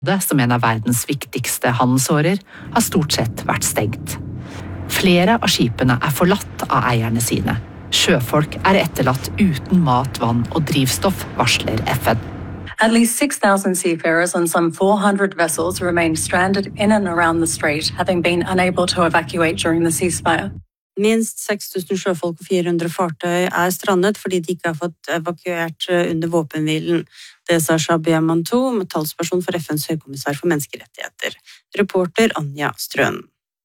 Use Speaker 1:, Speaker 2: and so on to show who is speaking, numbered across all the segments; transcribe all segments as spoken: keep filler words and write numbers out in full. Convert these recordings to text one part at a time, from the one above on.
Speaker 1: Det som en av verdens viktigste handelsårer har stort sett vært stengt. Flere av skipene er forlatt av eierne sine. Sjøfolk er etterlatt uten mat, vann og drivstoff, varsler F N.
Speaker 2: At least six thousand seafarers on some four hundred vessels remain stranded in and around the strait, having been unable to evacuate during the ceasefire.
Speaker 3: Minst seks tusen sjøfolk og fire hundre fartøy er strandet fordi de ikke har fått evakuert under våpenhvilen. Det sa Shahbia Mantou, talsperson for F N's høykommissær for menneskerettigheter. Reporter Anja Strøn.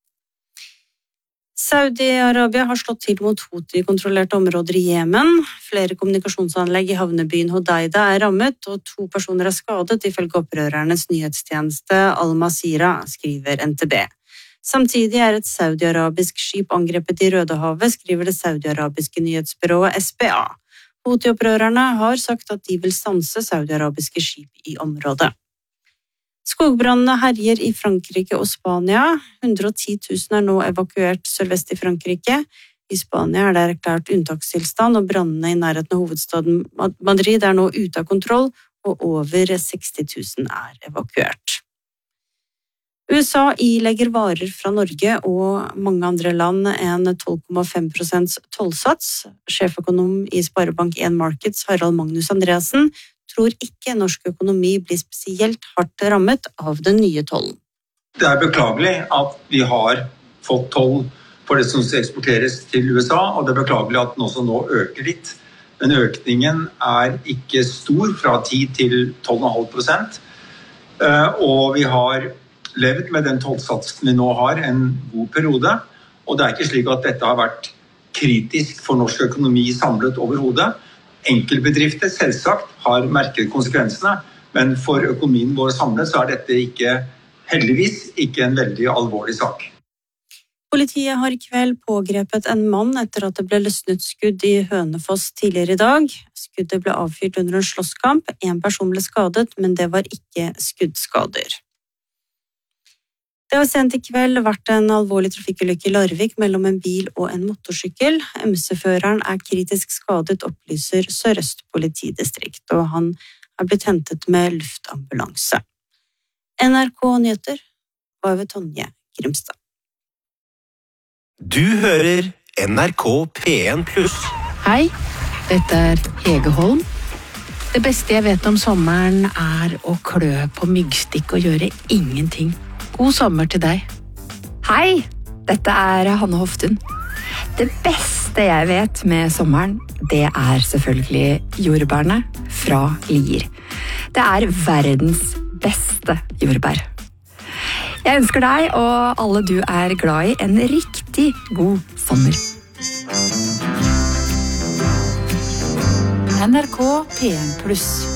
Speaker 3: Saudi-Arabia har slått til mot Houthi-kontrollerte områder i Jemen. Flere kommunikasjonsanlegg i havnebyen Hodeida er rammet, og to personer er skadet, ifølge opprørernes nyhetstjeneste Al-Masira, skriver N T B. Samtidig er et saudi-arabisk skip angrepet i Rødehavet, skriver det saudi-arabiske nyhetsbyrået S B A. Houthi-opprørerne har sagt at de vil stanse saudi-arabiske skip i området. Skogbrannene herjer i Frankrike og Spania. hundre og ti tusen er nå evakuert sørvest i Frankrike. I Spania er det erklært unntakstilstand, og brannene i nærheten av hovedstaden Madrid er nå ute av kontroll, og over seksti tusen er evakuert. U S A ilegger varer fra Norge og mange andre land en tolv komma fem prosent tollsats. Sjeføkonom i Sparebank en Markets, Harald Magnus Andreassen, tror ikke norsk økonomi blir spesielt hardt rammet av den nye tollen.
Speaker 4: Det er beklagelig at vi har fått toll for det som eksporteres til U S A, og det er beklagelig at den også nå øker litt. Men økningen er ikke stor, fra ti til tolv komma fem prosent, og vi har levd med den tollsatsen vi nå har en god periode, og det er ikke slik at dette har vært kritisk for norsk økonomi samlet overhodet. Enkeltbedrifter selvsagt har merket konsekvensene, men for økonomien vår samlet så er dette ikke, heldigvis ikke en veldig alvorlig sak.
Speaker 3: Politiet har i kveld pågrepet en mann etter at det ble løsnet skudd i Hønefoss tidligere i dag. Skuddet ble avfyrt under en slåsskamp. En person ble skadet, men det var ikke skuddskader. Det har sent i kveld vært en alvorlig trafikkulykke i Larvik mellom en bil og en motorsykkel. M C-føreren er kritisk skadet, opplyser Sør-Øst politidistrikt, og han er blitt hentet med luftambulanse. N R K Nyheter var ved Tonje Grimstad.
Speaker 5: Du hører N R K P en pluss.
Speaker 1: Hei, dette er Hege Holm. Det beste jeg vet om sommeren er å klø på myggstikk og gjøre ingenting. God sommer til deg.
Speaker 6: Hei, dette er Hanne Hoftun. Det beste jeg vet med sommeren, det er selvfølgelig jordbærene fra Lier. Det er verdens beste jordbær. Jeg ønsker deg og alle du er glad i en riktig god sommer.
Speaker 7: N R K P en pluss.